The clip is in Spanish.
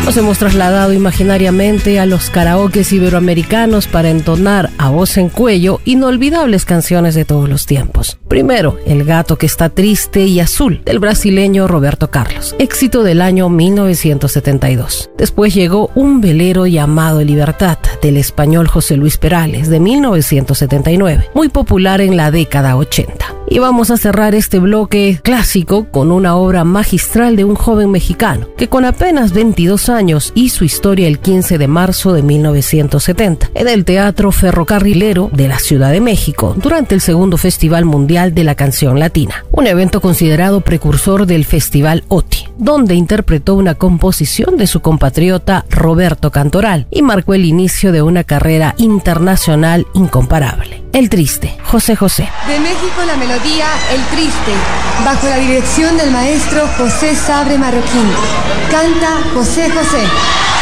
Nos hemos trasladado imaginariamente a los karaokes iberoamericanos para entonar a voz en cuello inolvidables canciones de todos los tiempos. Primero, El gato que está triste y azul, del brasileño Roberto Carlos, éxito del año 1972. Después llegó Un velero llamado Libertad, del español José Luis Perales, de 1979, muy popular en la década 80. Y vamos a cerrar este bloque clásico con una obra magistral de un joven mexicano que con apenas 22 años hizo historia el 15 de marzo de 1970 en el Teatro Ferrocarrilero de la Ciudad de México durante el segundo Festival Mundial de la Canción Latina, un evento considerado precursor del Festival OTI, donde interpretó una composición de su compatriota Roberto Cantoral y marcó el inicio de una carrera internacional incomparable. El Triste, José José. De México la melodía El Triste, bajo la dirección del maestro José Sabre Marroquín. Canta José José.